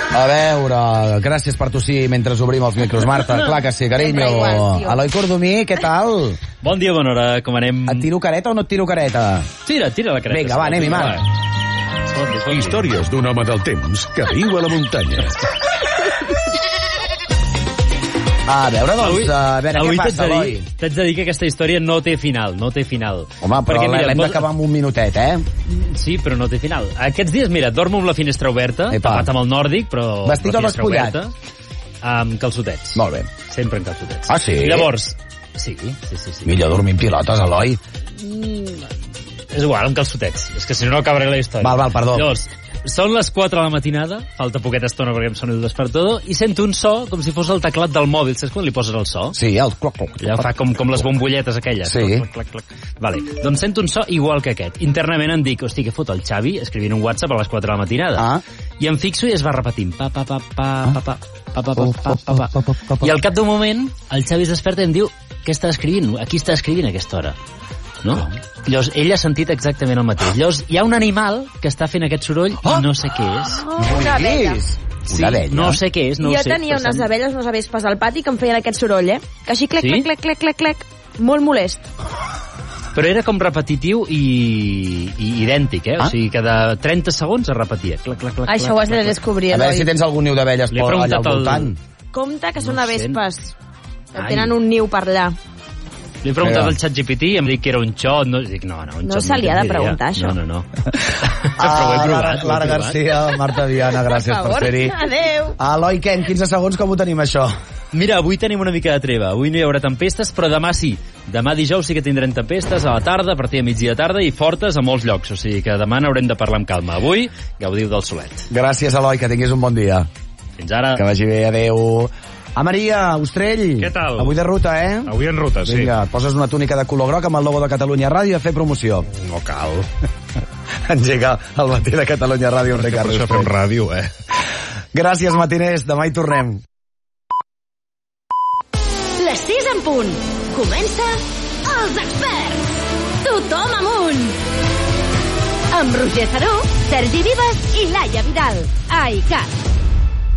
A veure, gràcies per tossir mentre obrim els micros, Marta. Clar que sí, carinyo. Eloi Cordomí, què tal? Bon dia, bona hora, com anem? Et tiro careta o no et tiro careta? Tira la careta. Vinga, va, anem-hi, Marc. Històries d'un home del temps que viu a la muntanya. A veure, doncs, a veure què passa, Eloi. T'haig de dir que aquesta història no té final, Home, però l'hem d'acabar amb un minutet, Sí, però no té final. Aquests dies, mira, dormo amb la finestra oberta, tapat amb el nòrdic, però... Vestit o despullat? Amb calçotets. Molt bé. Sempre en calçotets. Ah, sí? Llavors, sí. Millor dormir en pilotes, Eloi. És igual, amb calçotets. És que si no acabaré la història. Val, perdó. Llavors, són les 4 de la matinada, falta poqueta estona perquè em soni el despertador, i sento un so com si fos el teclat del mòbil. Saps quan li poses el so? Sí, el cloc. Ja fa com les bombolletes aquelles. Sí. Clac. Vale. Doncs sento un so igual que aquest. Internament em dic, hosti, què fot el Xavi escrivint un WhatsApp a les 4 de la matinada. I em fixo i es va repetint. I al cap d'un moment, el Xavi es desperta i em diu, què està escrivint? A qui està escrivint a aquesta hora? No? Llavors, ell ha sentit exactament el mateix. Llavors, hi ha un animal que està fent aquest soroll i no sé què és. Una abella. Sí, no sé què és, no ho sé. Jo tenia unes abelles, unes avespes al pati que em feien aquest soroll, Que així clec, molt molest. Però era com repetitiu i idèntic, O sigui, cada 30 segons es repetia. Clac, això ho has de descobrir, A veure si tens algun niu d'abelles allà al voltant. Compte que són avespes. Que tenen un niu per allà. Li he preguntat al ChatGPT i em dic que era un xot. Dic, no, un xot. No se li ha de preguntar, això. No. Però ho he provat. Lara Garcia, Marta Viana, gràcies per ser-hi. Adéu. Eloi, què, en 15 segons com ho tenim, això? Mira, avui tenim una mica de treva. Avui no hi haurà tempestes, però demà sí. Demà dijous sí que tindrem tempestes a la tarda, a partir de migdia tarda, i fortes a molts llocs. O sigui que demà n'haurem de parlar amb calma. Avui, gaudiu del solet. Gràcies, Eloi, que tinguis un bon dia. Fins ara. Que vagi bé, adéu. A Maria, Ostrell. Què tal? Avui de ruta, Avui en ruta, sí. Vinga, et poses una túnica de color groc amb el logo de Catalunya Ràdio a fer promoció. No cal. Engega al matí de Catalunya Ràdio un Ricard Ostrell. Per això fem ràdio, Gràcies, matiners. Demà hi tornem. Les 6 en punt. Comença Els Experts. Tothom amunt. Amb Roger Saró, Sergi Vives i Laia Vidal. A ICAT.